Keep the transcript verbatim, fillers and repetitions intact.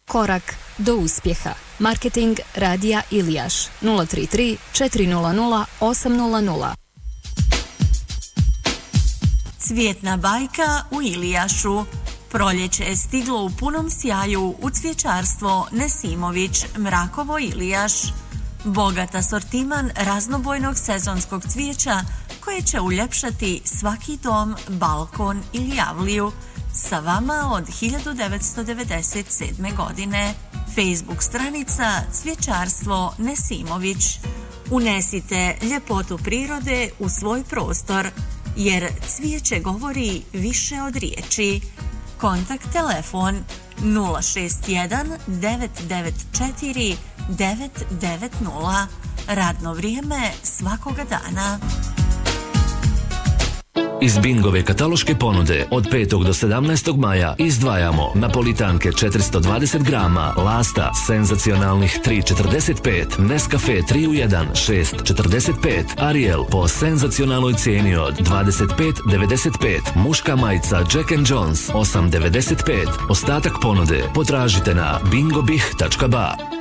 Korak do uspjeha. Marketing Radija Ilijaš nula tri tri četiri nula nula osam nula nula. Cvjetna bajka u Ilijašu. Proljeće je stiglo u punom sjaju u cvjećarstvo Nesimović, Mrakovo, Ilijaš. Bogat asortiman raznobojnog sezonskog cvijeća koje će uljepšati svaki dom, balkon ili javliju. Sa vama od hiljadu devetsto devedeset sedme. godine. Facebook stranica Cvjećarstvo Nesimović. Unesite ljepotu prirode u svoj prostor, jer cvijeće govori više od riječi. Kontakt telefon nula šest jedan devet devet četiri devet devet nula. Radno vrijeme svakoga dana. Iz Bingove kataloške ponude od petog do sedamnaestog maja izdvajamo napolitanke četiristo dvadeset grama, Lasta senzacionalnih tri četrdeset pet, Nescafe tri u jedan šest četrdeset pet, Ariel po senzacionalnoj cijeni od dvadeset pet devedeset pet, muška majica Jack and Jones osam devedeset pet. Ostatak ponude potražite na bingobih tačka ba.